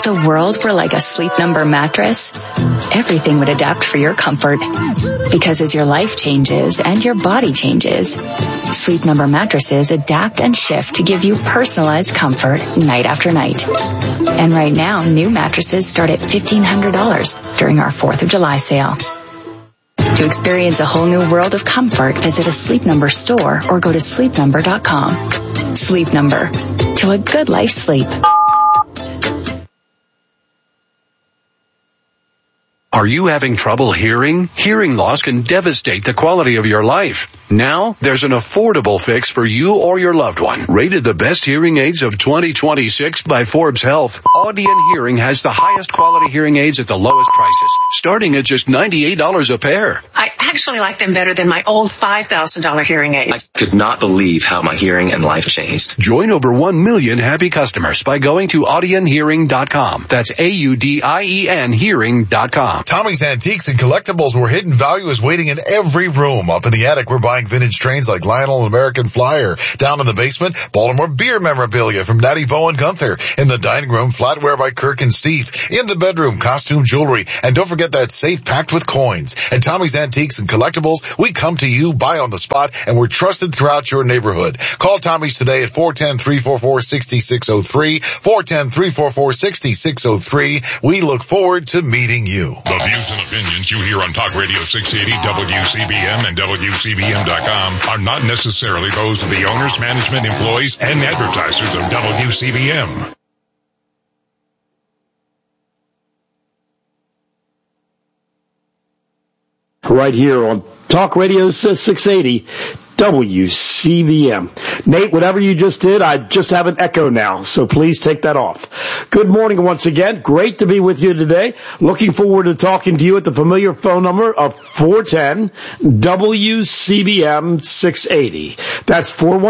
If the world were like a Sleep Number mattress, everything would adapt for your comfort. Because as your life changes and your body changes, Sleep Number mattresses adapt and shift to give you personalized comfort night after night. And right now, new mattresses start at $1,500 during our 4th of July sale. To experience a whole new world of comfort, visit a Sleep Number store or go to sleepnumber.com. Sleep Number. To a good life sleep. Are you having trouble hearing? Hearing loss can devastate the quality of your life. Now, there's an affordable fix for you or your loved one. Rated the best hearing aids of 2026 by Forbes Health, Audion Hearing has the highest quality hearing aids at the lowest prices, starting at just $98 a pair. I actually like them better than my old $5,000 hearing aids. I could not believe how my hearing and life changed. Join over 1 million happy customers by going to audionhearing.com. That's AUDIEN hearing.com. Tommy's Antiques and Collectibles, where hidden value is waiting in every room. Up in the attic, we're buying vintage trains like Lionel and American Flyer. Down in the basement, Baltimore beer memorabilia from Natty Bow and Gunther. In the dining room, flatware by Kirk and Steve. In the bedroom, costume jewelry. And don't forget that safe packed with coins. At Tommy's Antiques and Collectibles, we come to you, buy on the spot, and we're trusted throughout your neighborhood. Call Tommy's today at 410-344-6603. 410-344-6603. We look forward to meeting you. The views and opinions you hear on Talk Radio 680, WCBM, and WCBM.com are not necessarily those of the owners, management, employees, and advertisers of WCBM. Right here on Talk Radio 680, WCBM. Nate, whatever you just did, I just have an echo now, so please take that off. Good morning once again. Great to be with you today. Looking forward to talking to you at the familiar phone number of 410-WCBM-680. That's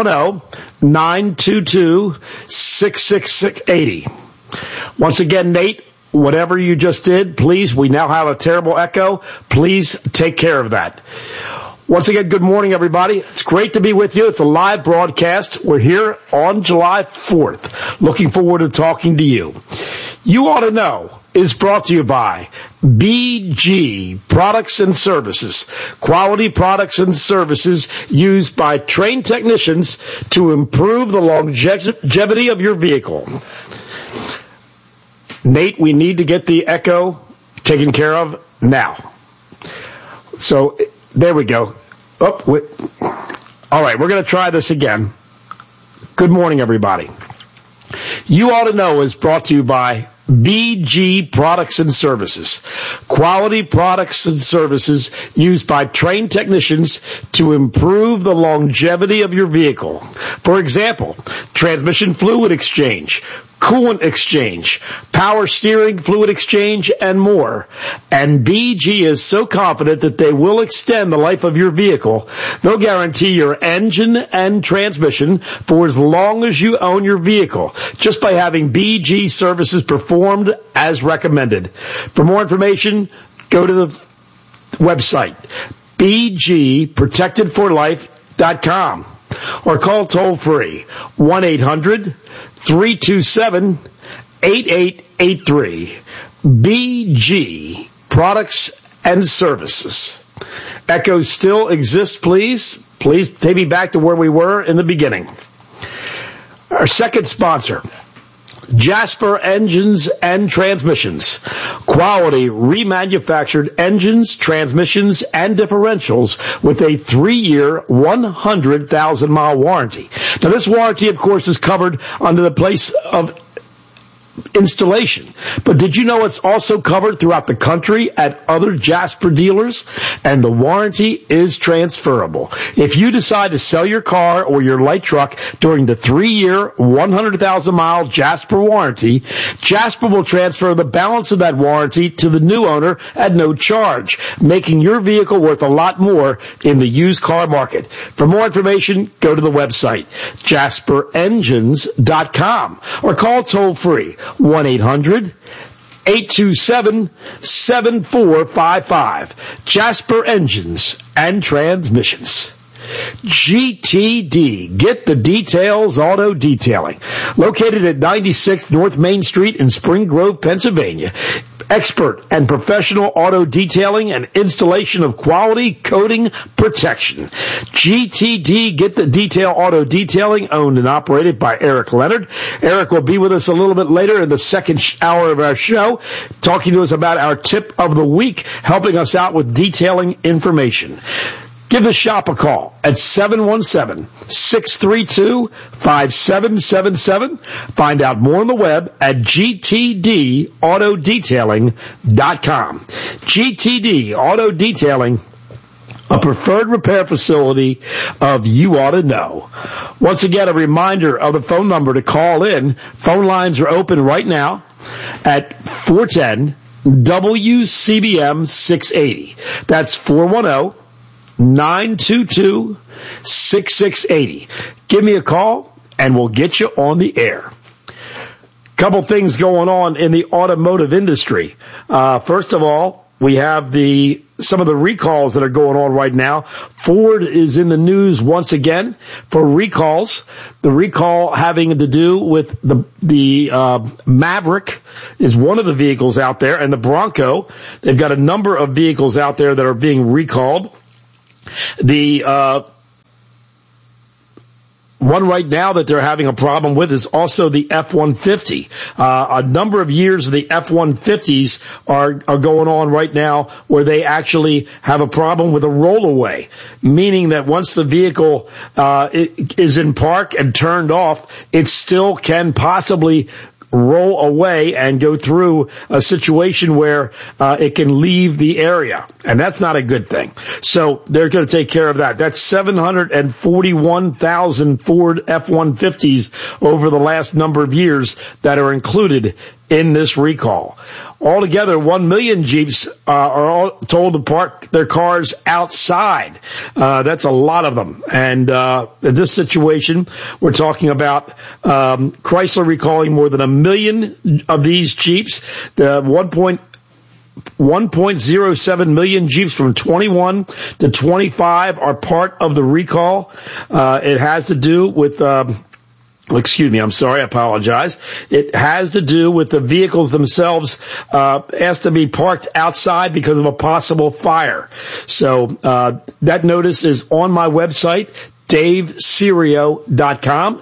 410-922-6680. Once again, Nate, whatever you just did, please, we now have a terrible echo. Please take care of that. Once again, good morning, everybody. It's great to be with you. It's a live broadcast. We're here on July 4th. Looking forward to talking to you. You Ought to Know is brought to you by BG Products and Services. Quality products and services used by trained technicians to improve the longevity of your vehicle. Nate, we need to get the echo taken care of now. So, there we go. All right, we're going to try this again. Good morning, everybody. You Ought to Know is brought to you by BG Products and Services. Quality products and services used by trained technicians to improve the longevity of your vehicle. For example, transmission fluid exchange, coolant exchange, power steering fluid exchange, and more. And BG is so confident that they will extend the life of your vehicle. They'll guarantee your engine and transmission for as long as you own your vehicle, just by having BG services performed as recommended. For more information, go to the website, bgprotectedforlife.com, or call toll-free 1-800-327-8883. BG Products and Services. Echo still exists, please. Please take me back to where we were in the beginning. Our second sponsor, Jasper Engines and Transmissions. Quality remanufactured engines, transmissions, and differentials with a 3-year, 100,000-mile warranty. Now, this warranty, of course, is covered under the place of installation. But did you know it's also covered throughout the country at other Jasper dealers? And the warranty is transferable. If you decide to sell your car or your light truck during the 3-year, 100,000-mile Jasper warranty, Jasper will transfer the balance of that warranty to the new owner at no charge, making your vehicle worth a lot more in the used car market. For more information, go to the website, jasperengines.com, or call toll-free 1-800-827-7455. Jasper Engines and Transmissions. GTD, Get the Details Auto Detailing. Located at 96 North Main Street in Spring Grove, Pennsylvania. Expert and professional auto detailing and installation of quality coating protection. GTD, Get the Detail Auto Detailing, owned and operated by Eric Leonard. Eric will be with us a little bit later in the second hour of our show, talking to us about our tip of the week, helping us out with detailing information. Give the shop a call at 717-632-5777. Find out more on the web at gtdautodetailing.com. GTD Auto Detailing, a preferred repair facility of You Ought to Know. Once again, a reminder of the phone number to call in. Phone lines are open right now at 410 WCBM 680. That's 410-922-6680. Give me a call and we'll get you on the air. Couple things going on in the automotive industry. First of all, we have some of the recalls that are going on right now. Ford is in the news once again for recalls. The recall having to do with the Maverick is one of the vehicles out there, and the Bronco. They've got a number of vehicles out there that are being recalled. The one right now that they're having a problem with is also the F-150. A number of years of the F-150s are going on right now where they actually have a problem with a rollaway, meaning that once the vehicle is in park and turned off, it still can possibly roll away and go through a situation where it can leave the area. And that's not a good thing. So they're going to take care of that. That's 741,000 Ford F-150s over the last number of years that are included in this recall. Altogether, 1 million Jeeps are all told to park their cars outside. That's a lot of them. And in this situation, we're talking about Chrysler recalling more than 1 million of these Jeeps. The 1.07 million Jeeps from 21 to 25 are part of the recall. It has to do with excuse me, I'm sorry, I apologize. It has to do with the vehicles themselves asked to be parked outside because of a possible fire. So that notice is on my website, DaveSerio.com,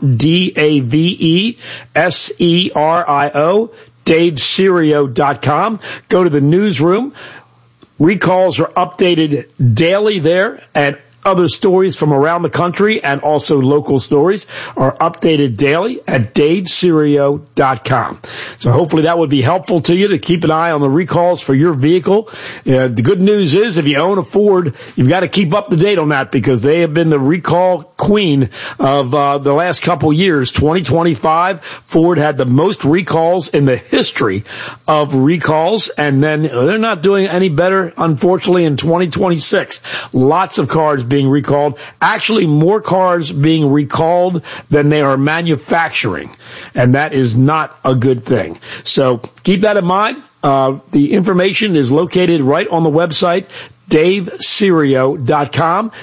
DaveSerio, DaveSerio.com. Go to the newsroom. Recalls are updated daily there, and other stories from around the country and also local stories are updated daily at DaveSerio.com. So hopefully that would be helpful to you to keep an eye on the recalls for your vehicle. The good news is if you own a Ford, you've got to keep up to date on that because they have been the recall queen of the last couple years. 2025, Ford had the most recalls in the history of recalls, and then they're not doing any better, unfortunately, in 2026. Lots of cars being recalled, actually more cars being recalled than they are manufacturing, and that is not a good thing. So keep that in mind. The information is located right on the website, DaveSerio.com,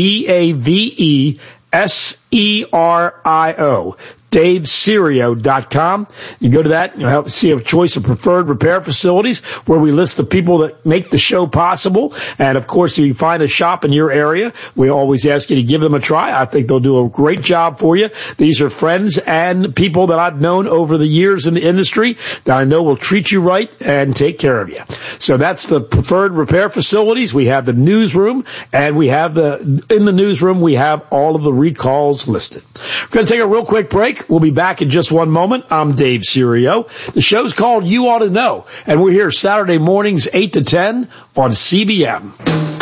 DaveSerio. DaveSerio.com. You go to that, you'll see a choice of preferred repair facilities where we list the people that make the show possible. And of course, if you find a shop in your area, we always ask you to give them a try. I think they'll do a great job for you. These are friends and people that I've known over the years in the industry that I know will treat you right and take care of you. So that's the preferred repair facilities. We have the newsroom, and we have in the newsroom, we have all of the recalls listed. We're going to take a real quick break. We'll be back in just one moment. I'm Dave Serio. The show's called You Ought to Know, and we're here Saturday mornings 8 to 10 on CBM.